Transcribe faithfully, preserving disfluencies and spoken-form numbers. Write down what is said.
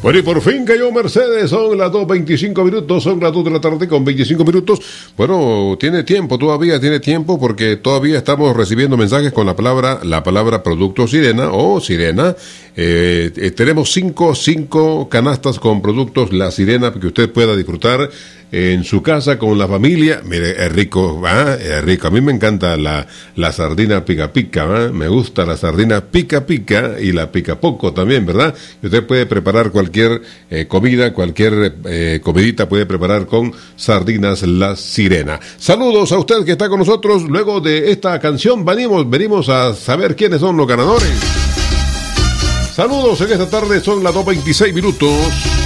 Bueno, y por fin cayó Mercedes, son las dos veinticinco minutos, son las dos de la tarde con veinticinco minutos. Bueno, tiene tiempo, todavía tiene tiempo, porque todavía estamos recibiendo mensajes con la palabra, la palabra producto Sirena o Sirena. Eh, eh, tenemos cinco, cinco canastas con productos La Sirena que usted pueda disfrutar en su casa con la familia. Mire, es rico, ¿ah? Es rico. A mí me encanta la, la sardina pica pica, ¿ah? Me gusta la sardina pica pica y la pica poco también, ¿verdad? Y usted puede preparar cualquier eh, comida, cualquier eh, comidita puede preparar con sardinas La Sirena. Saludos a usted que está con nosotros. Luego de esta canción venimos, venimos a saber quiénes son los ganadores. Saludos en esta tarde, son las dos veintiséis minutos.